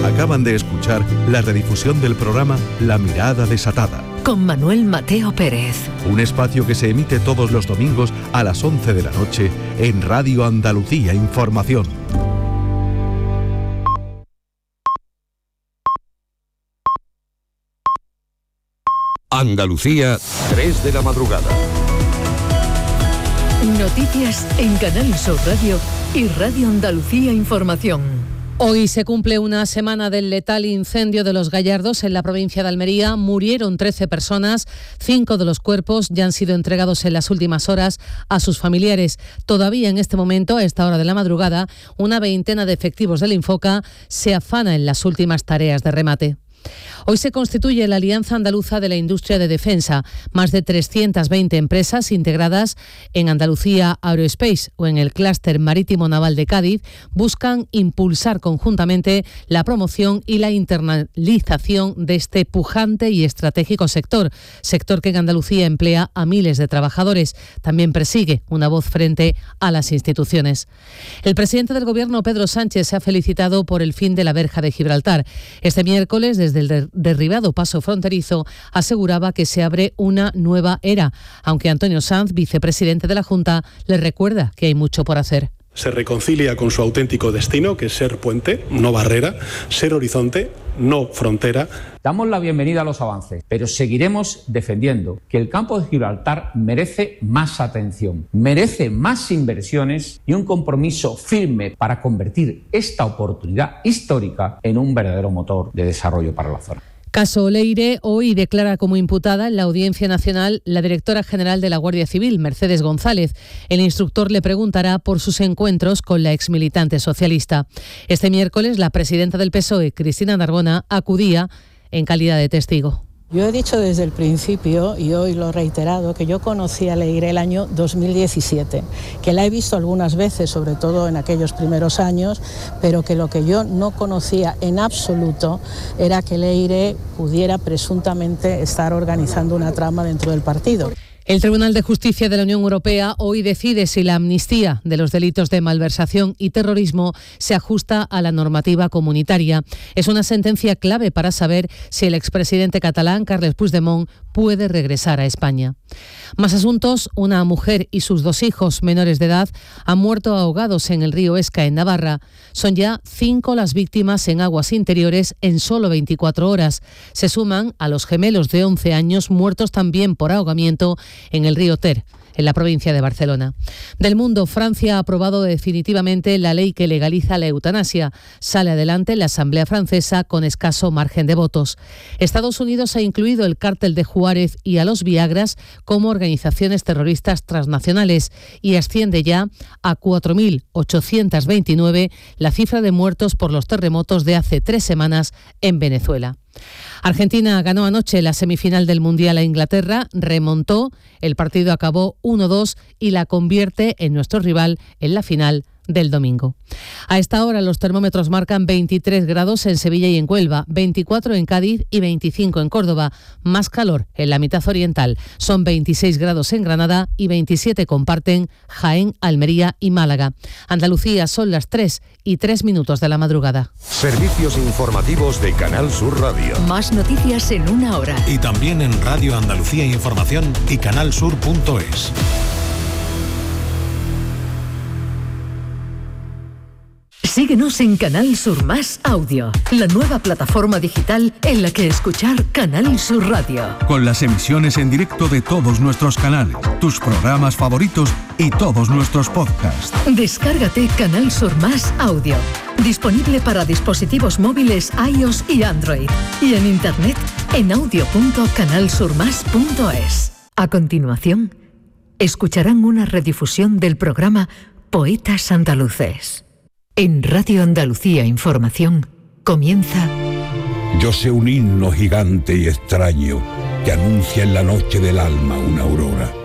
Acaban de escuchar la redifusión del programa La Mirada Desatada, con Manuel Mateo Pérez. Un espacio que se emite todos los domingos a las 11 de la noche en Radio Andalucía Información. Andalucía, 3 de la madrugada. Noticias en Canal Sur Radio y Radio Andalucía Información. Hoy se cumple una semana del letal incendio de Los Gallardos en la provincia de Almería. Murieron 13 personas, 5 de los cuerpos ya han sido entregados en las últimas horas a sus familiares. Todavía en este momento, a esta hora de la madrugada, una veintena de efectivos del Infoca se afana en las últimas tareas de remate. Hoy se constituye la Alianza Andaluza de la Industria de Defensa. Más de 320 empresas integradas en Andalucía Aerospace o en el clúster marítimo naval de Cádiz buscan impulsar conjuntamente la promoción y la internalización de este pujante y estratégico sector que en Andalucía emplea a miles de trabajadores. También persigue una voz frente a las instituciones. El presidente del Gobierno, Pedro Sánchez, se ha felicitado por el fin de la verja de Gibraltar. Este miércoles, desde el derribado paso fronterizo, aseguraba que se abre una nueva era, aunque Antonio Sanz, vicepresidente de la Junta, le recuerda que hay mucho por hacer. Se reconcilia con su auténtico destino, que es ser puente, no barrera, ser horizonte, no frontera. Damos la bienvenida a los avances, pero seguiremos defendiendo que el campo de Gibraltar merece más atención, merece más inversiones y un compromiso firme para convertir esta oportunidad histórica en un verdadero motor de desarrollo para la zona. Caso Leire, hoy declara como imputada en la Audiencia Nacional la directora general de la Guardia Civil, Mercedes González. El instructor le preguntará por sus encuentros con la exmilitante socialista. Este miércoles, la presidenta del PSOE, Cristina Narbona, acudía en calidad de testigo. Yo he dicho desde el principio, y hoy lo he reiterado, que yo conocí a Leire el año 2017, que la he visto algunas veces, sobre todo en aquellos primeros años, pero que lo que yo no conocía en absoluto era que Leire pudiera presuntamente estar organizando una trama dentro del partido. El Tribunal de Justicia de la Unión Europea hoy decide si la amnistía de los delitos de malversación y terrorismo se ajusta a la normativa comunitaria. Es una sentencia clave para saber si el expresidente catalán, Carles Puigdemont, puede regresar a España. Más asuntos. Una mujer y sus 2 hijos menores de edad han muerto ahogados en el río Esca, en Navarra. Son ya 5 las víctimas en aguas interiores en solo 24 horas. Se suman a los gemelos de 11 años muertos también por ahogamiento en el río Ter, en la provincia de Barcelona. Del mundo, Francia ha aprobado definitivamente la ley que legaliza la eutanasia. Sale adelante la Asamblea Francesa con escaso margen de votos. Estados Unidos ha incluido el cártel de Juárez y a los Viagras como organizaciones terroristas transnacionales y asciende ya a 4.829 la cifra de muertos por los terremotos de hace 3 semanas en Venezuela. Argentina ganó anoche la semifinal del Mundial a Inglaterra, remontó, el partido acabó 1-2 y la convierte en nuestro rival en la final del domingo. A esta hora los termómetros marcan 23 grados en Sevilla y en Huelva, 24 en Cádiz y 25 en Córdoba. Más calor en la mitad oriental. Son 26 grados en Granada y 27 comparten Jaén, Almería y Málaga. Andalucía, son las 3:03 de la madrugada. Servicios informativos de Canal Sur Radio. Más noticias en una hora. Y también en Radio Andalucía Información y canalsur.es. Síguenos en Canal Sur Más Audio, la nueva plataforma digital en la que escuchar Canal Sur Radio. Con las emisiones en directo de todos nuestros canales, tus programas favoritos y todos nuestros podcasts. Descárgate Canal Sur Más Audio, disponible para dispositivos móviles iOS y Android, y en internet en audio.canalsurmas.es. A continuación, escucharán una redifusión del programa Poetas Andaluces. En Radio Andalucía Información comienza... Yo sé un himno gigante y extraño que anuncia en la noche del alma una aurora.